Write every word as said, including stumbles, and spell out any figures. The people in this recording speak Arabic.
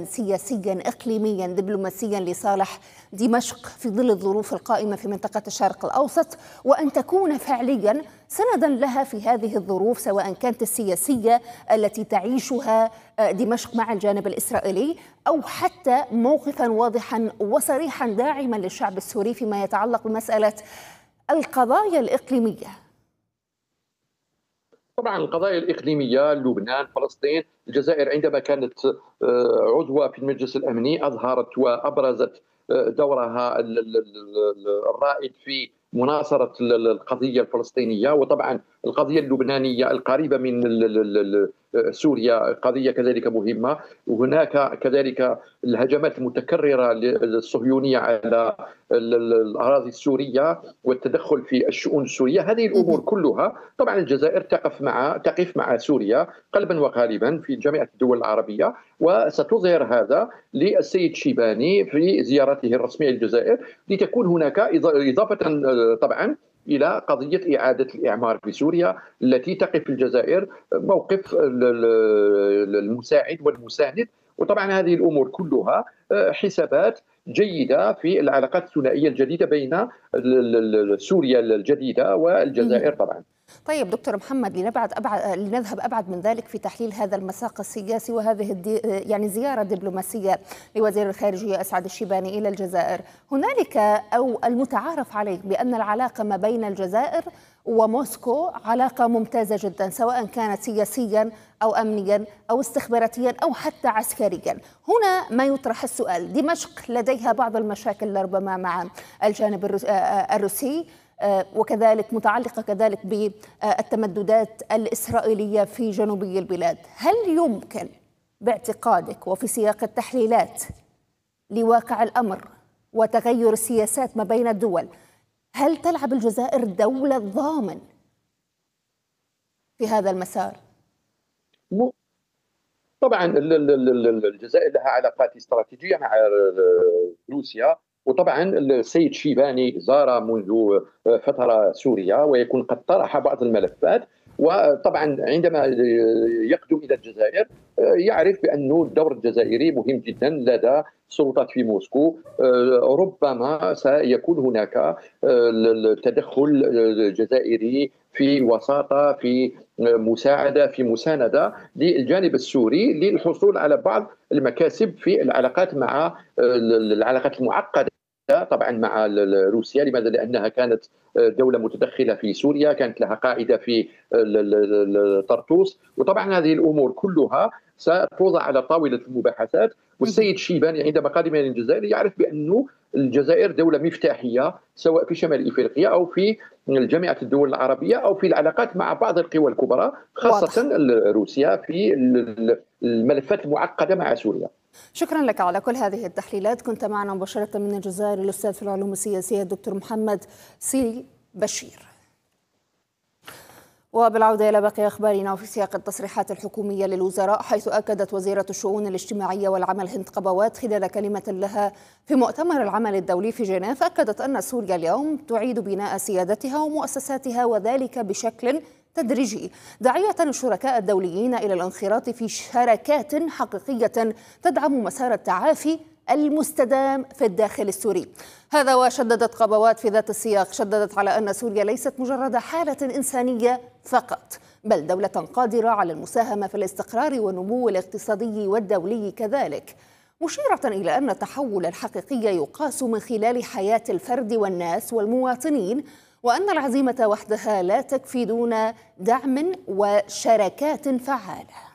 تحليلا سياسيا إقليميا دبلوماسيا لصالح دمشق في ظل الظروف القائمة في منطقة الشرق الأوسط، وأن تكون فعليا سندا لها في هذه الظروف، سواء كانت السياسية التي تعيشها دمشق مع الجانب الإسرائيلي، أو حتى موقفا واضحا وصريحا داعما للشعب السوري فيما يتعلق بمسألة القضايا الإقليمية؟ طبعا القضايا الإقليمية، لبنان، فلسطين، الجزائر عندما كانت عضوة في المجلس الأمني أظهرت وأبرزت دورها الرائد في مناصرة القضية الفلسطينية، وطبعا القضية اللبنانية القريبة من سوريا قضية كذلك مهمة. وهناك كذلك الهجمات المتكررة للصهيونية على الأراضي السورية والتدخل في الشؤون السورية. هذه الأمور كلها طبعا الجزائر تقف مع تقف مع سوريا قلبا وقالبا في جامعة الدول العربية، وستظهر هذا للسيد شيباني في زيارته الرسمية للجزائر، لتكون هناك إضافة طبعا إلى قضية إعادة الإعمار في سوريا التي تقف الجزائر موقف المساعد والمساند. وطبعا هذه الأمور كلها حسابات جيدة في العلاقات الثنائية الجديدة بين سوريا الجديدة والجزائر طبعا. طيب دكتور محمد، لنبعد أبعد لنذهب أبعد من ذلك في تحليل هذا المساق السياسي وهذه الدي يعني زيارة دبلوماسية لوزير الخارجية أسعد الشيباني إلى الجزائر. هنالك أو المتعارف عليه بأن العلاقة ما بين الجزائر وموسكو علاقة ممتازة جدا، سواء كانت سياسيا أو أمنيا أو استخباراتيا أو حتى عسكريا. هنا ما يطرح السؤال، دمشق لديها بعض المشاكل ربما مع الجانب الروسي، وكذلك متعلقة كذلك بالتمددات الإسرائيلية في جنوبي البلاد. هل يمكن باعتقادك وفي سياق التحليلات لواقع الأمر وتغير السياسات ما بين الدول، هل تلعب الجزائر دولة ضامن في هذا المسار؟ طبعا الجزائر لها علاقات استراتيجية مع روسيا، وطبعا السيد شيباني زار منذ فترة سوريا ويكون قد طرح بعض الملفات، وطبعا عندما يقدم إلى الجزائر يعرف بأن الدور الجزائري مهم جدا لدى السلطات في موسكو. ربما سيكون هناك تدخل جزائري في وساطة، في مساعدة، في مساندة للجانب السوري للحصول على بعض المكاسب في العلاقات مع العلاقات المعقدة طبعا مع روسيا. لماذا؟ لأنها كانت دولة متدخلة في سوريا، كانت لها قاعدة في طرطوس، وطبعا هذه الأمور كلها ستوضع على طاولة المباحثات. والسيد شيباني عندما قدم إلى الجزائر يعرف بأن الجزائر دولة مفتاحية سواء في شمال إفريقيا أو في جامعة الدول العربية أو في العلاقات مع بعض القوى الكبرى، خاصة روسيا في الملفات المعقدة مع سوريا. شكرا لك على كل هذه التحليلات. كنت معنا مباشرة من الجزائر الأستاذ في العلوم السياسية الدكتور محمد سي بشير. وبالعودة إلى باقي أخبارنا وفي سياق التصريحات الحكومية للوزراء، حيث أكدت وزيرة الشؤون الاجتماعية والعمل هند قبوات خلال كلمة لها في مؤتمر العمل الدولي في جنيف، أكدت أن سوريا اليوم تعيد بناء سيادتها ومؤسساتها وذلك بشكل تدريجي، داعية الشركاء الدوليين إلى الانخراط في شراكات حقيقية تدعم مسار التعافي المستدام في الداخل السوري. هذا وشددت قبوات في ذات السياق، شددت على أن سوريا ليست مجرد حالة إنسانية فقط، بل دولة قادرة على المساهمة في الاستقرار والنمو الاقتصادي والدولي كذلك، مشيرة إلى أن التحول الحقيقي يقاس من خلال حياة الفرد والناس والمواطنين، وأن العزيمة وحدها لا تكفي دون دعم وشراكات فعالة.